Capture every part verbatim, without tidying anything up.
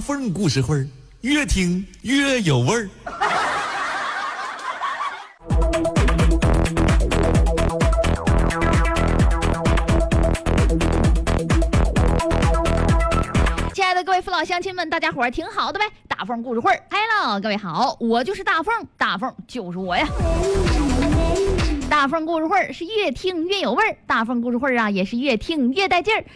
凤故事会，越听越有味儿。 亲爱的各位父老乡亲们，大家伙儿挺好的呗？大凤故事会开了，各位好，我就是大凤，大凤就是我呀。大凤故事会是越听越有味儿，大凤故事会啊也是越听越带劲儿。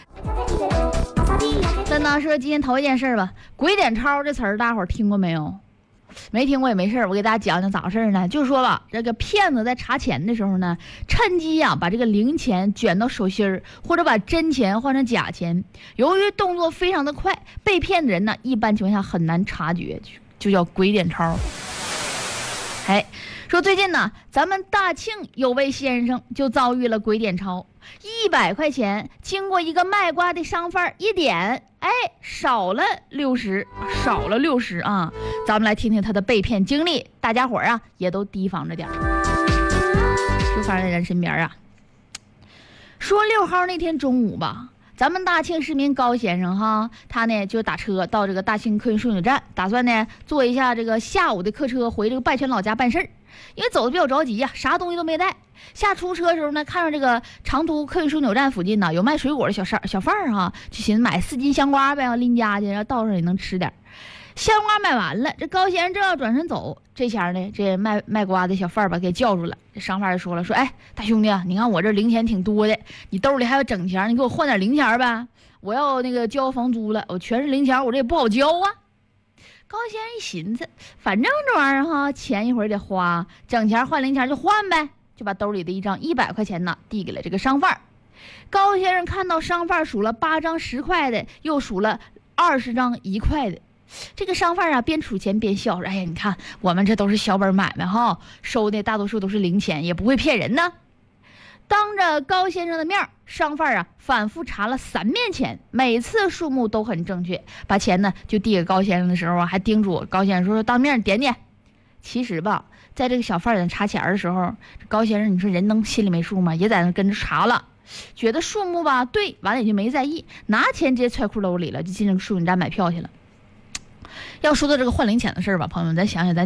真的说今天头一件事吧，鬼点钞这词儿大伙儿听过没有？没听过也没事，我给大家讲讲咋回事呢？就是说吧，这个骗子在查钱的时候呢，趁机呀、啊、把这个零钱卷到手心儿，或者把真钱换成假钱。由于动作非常的快，被骗的人呢一般情况下很难察觉，就叫鬼点钞。哎，说最近呢，咱们大庆有位先生就遭遇了鬼点钞，一百块钱经过一个卖瓜的商贩一点，哎，少了六十，少了六十啊！咱们来听听他的被骗经历，大家伙儿啊也都提防着点儿。就发生在人身边啊。说六号那天中午吧，咱们大庆市民高先生哈，他呢就打车到这个大庆客运枢纽站，打算呢坐一下这个下午的客车回这个拜泉老家办事儿。因为走的比较着急呀、啊，啥东西都没带。下出车的时候呢，看到这个长途客运枢纽站附近呢有卖水果的小商小贩儿哈，就寻思买四斤香瓜呗，拎家去，然后道上也能吃点。香瓜买完了，这高先生正要转身走，这前呢，这卖卖瓜的小贩儿吧给叫住了。这商贩就说了，说哎，大兄弟啊，你看我这零钱挺多的，你兜里还有整钱，你给我换点零钱呗，我要那个交房租了，我全是零钱，我这也不好交啊。高先生一寻思，反正这玩意儿哈，钱一会儿得花，整钱换零钱就换呗，就把兜里的一张一百块钱呢递给了这个商贩。高先生看到商贩数了八张十块的，又数了二十张一块的，这个商贩啊边数钱边笑说：“哎呀，你看我们这都是小本买卖哈，收的大多数都是零钱，也不会骗人呢。”当着高先生的面，商贩啊反复查了三面钱，每次数目都很正确，把钱呢就递给高先生的时候啊，还叮嘱高先生说：“当面点点。”其实吧，在这个小贩在查钱的时候，高先生你说人能心里没数吗？也在那跟着查了，觉得数目吧对，完了也就没在意，拿钱直接揣裤兜里了，就进这个枢纽站买票去了。要说到这个换零钱的事儿吧，朋友们，咱想想咱。